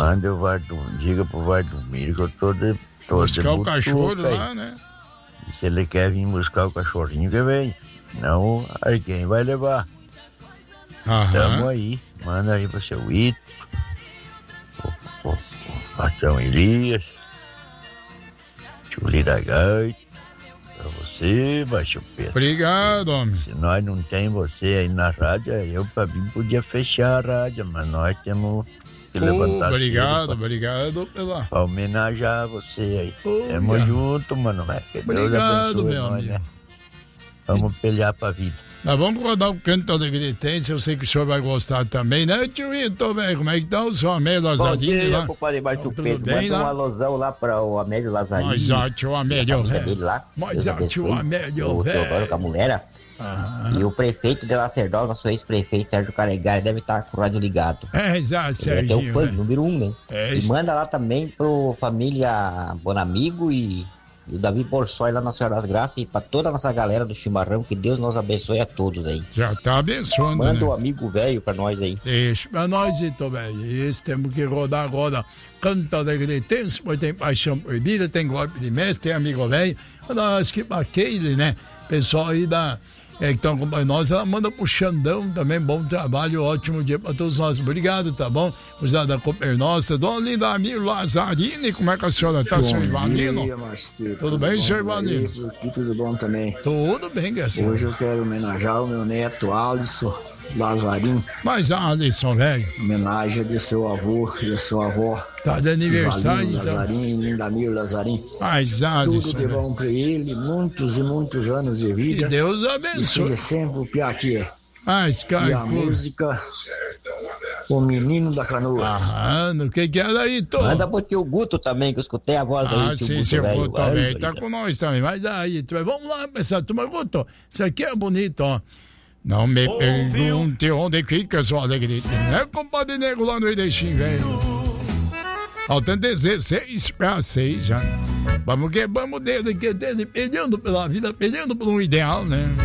Manda o Valdomiro, diga pro Valdomiro que eu tô de buscar o cachorro lá, né? E se ele quer vir buscar o cachorrinho, que vem. Não, aí quem vai levar? Tamo aí, manda aí pro seu Ito, o patrão Elias, Tchuli da Gaita, pra você, Baixo Pedro. Obrigado, homem. Se nós não tem você aí na rádio, eu pra mim podia fechar a rádio, mas nós temos que levantar. Obrigado pra homenagear você aí. Tamo junto, mano, velho. Que Deus abençoe meu nós, amigo. né? Vamos pelear pra vida. Nós vamos rodar o canto da Alegritência, eu sei que o senhor vai gostar também, né, tio Ito, velho? Como é que tá o seu Amédio Lazzarini? Bom dia, compadre Baixo Pedro. Manda um alusão lá para o Amédio Lazzarini. Mas ó, tio Amédio, velho. Mas ó, tio Amédio, velho. O Teodoro com a mulher. E o prefeito de Lacerdó, nosso ex-prefeito Sérgio Calegari, deve estar com o rádio ligado. Exato, Sérgio. Ele é o fã número 1, né? E isso. manda lá também pro família Bonamigo e o Davi Borsoi lá na Senhora das Graças e pra toda a nossa galera do Chimarrão, que Deus nos abençoe a todos aí. Já tá abençoando, Manda né? o amigo velho pra nós aí. Deixa pra nós, então, velho. Esse temos que rodar agora. Canta da Alegritência, depois tem Paixão Proibida, tem Golpe de Mestre, tem Amigo Velho. Nós que aquele, né? Pessoal aí da... que estão acompanhando nós, ela manda pro Xandão também, bom trabalho, ótimo dia pra todos nós, obrigado, tá bom? Os da Cooper Nossa, dona Linda Amir Lazzarini, como é que a senhora tá, senhor Ivanino? Tudo bem, senhor Ivanino? Tudo bom também. Tudo bem, Garcia. Hoje eu quero homenagear o meu neto Alisson Lazzarini. Mas Alisson, velho. Homenagem de seu avô e da sua avó. Tá de aniversário, então. Lazzarini, Lindamir Lazzarini. Mas Alisson. Tudo de bom pra ele, muitos e muitos anos de vida. Que Deus abençoe. E seja sempre o piá que é. E a música, O Menino da Canoa. No que era aí, Tô? Manda pro tio Guto também, que eu escutei a voz dele. Sim, seu Guto também, tá com nós também. Mas aí, vamos lá, pessoal, turma, Guto, isso aqui é bonito, ó. Não me pergunte onde fica sua alegria, né, compadre nego lá no Erechim, velho? Faltando 16 para 6 já. Vamos dele, pedindo pela vida, pedindo por um ideal, né?